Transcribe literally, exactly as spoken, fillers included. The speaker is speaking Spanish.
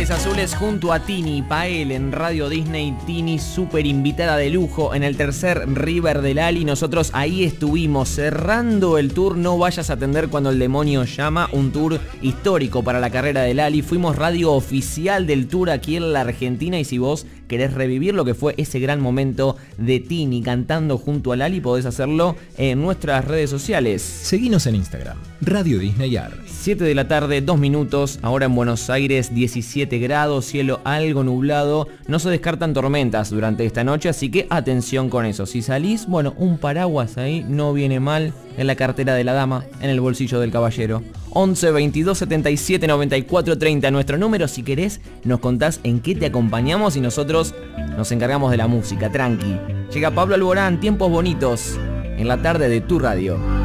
Ángeles Azules junto a Tini Pael en Radio Disney. Tini, súper invitada de lujo en el tercer River del Ali. Nosotros ahí estuvimos cerrando el tour No Vayas a Atender Cuando el Demonio Llama, un tour histórico para la carrera del Ali. Fuimos radio oficial del tour aquí en la Argentina, y si vos querés revivir lo que fue ese gran momento de Tini cantando junto al Ali, podés hacerlo en nuestras redes sociales. Seguinos en Instagram, Radio Disney A R. siete de la tarde, dos minutos, ahora en Buenos Aires diecisiete grados, cielo algo nublado, no se descartan tormentas durante esta noche, así que atención con eso. Si salís, bueno, un paraguas ahí no viene mal, en la cartera de la dama, en el bolsillo del caballero. once veintidós setenta y siete noventa y cuatro treinta, nuestro número. Si querés, nos contás en qué te acompañamos y nosotros nos encargamos de la música, tranqui. Llega Pablo Alborán, Tiempos Bonitos, en la tarde de tu radio.